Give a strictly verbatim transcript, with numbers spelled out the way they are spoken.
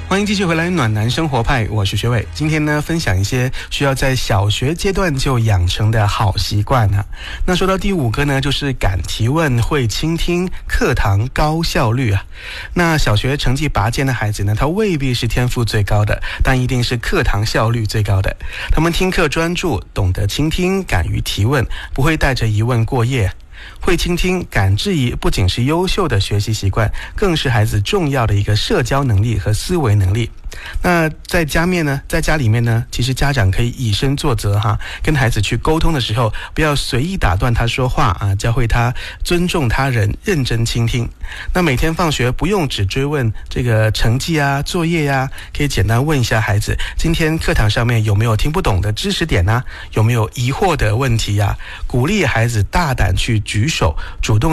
欢迎继续回来暖男生活派，我是学伟。今天呢，分享一些需要在小学阶段就养成的好习惯啊。那说到第五个呢，就是敢提问、会倾听、课堂高效率啊。那小学成绩拔尖的孩子呢，他未必是天赋最高的，但一定是课堂效率最高的。他们听课专注，懂得倾听，敢于提问，不会带着疑问过夜。会倾听、敢质疑不仅是优秀的学习习惯，更是孩子重要的一个社交能力和思维能力。那在家面呢，在家里面呢，其实家长可以以身作则哈，跟孩子去沟通的时候，不要随意打断他说话啊，教会他尊重他人，认真倾听。那每天放学不用只追问这个成绩啊、作业呀、啊，可以简单问一下孩子，今天课堂上面有没有听不懂的知识点啊，有没有疑惑的问题呀、啊？鼓励孩子大胆去举手，主动